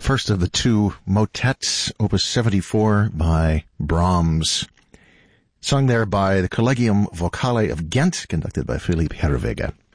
first of the two motets, Opus 74 by Brahms, sung there by the Collegium Vocale of Ghent, conducted by Philippe Herreweghe.